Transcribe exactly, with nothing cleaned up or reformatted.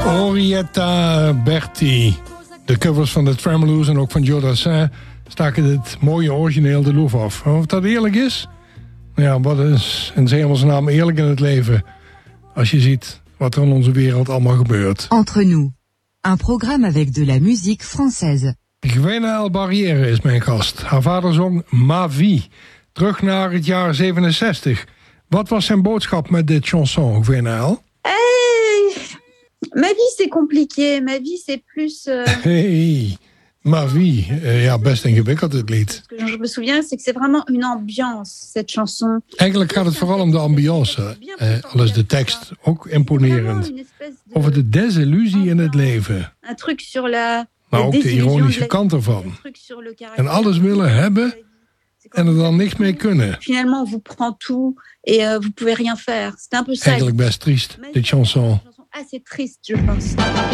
Orietta Berti. De covers van de Tremolo's en ook van Joe Dassin staken het mooie origineel de loef af. Of dat eerlijk is? Ja, wat is in zijn hemelsnaam eerlijk in het leven? Als je ziet wat er in onze wereld allemaal gebeurt. Entre nous. Un programme avec de la musique française. Gwenaëlle Barrière is mijn gast. Haar vader zong Ma Vie. Terug naar het jaar zevenenzestig. Wat was zijn boodschap met dit chanson, Gwenaëlle? Hey, ma vie c'est compliqué. Ma vie c'est plus... Euh... Hey, Ma Vie. Uh, ja, best ingewikkeld het lied. Ce que je me souviens, c'est que c'est vraiment une ambiance, cette chanson. Eigenlijk gaat het vooral om de ambiance. Uh, al is de tekst ook imponerend. Over de desillusie in het leven. Un truc sur la... Maar ook de ironische kant ervan. En alles willen hebben en er dan niks mee kunnen. Finalement, on vous prend tout et euh, vous pouvez rien faire. C'est un peu ça. Eigenlijk best triest, dit chanson. Assez triste, je pense.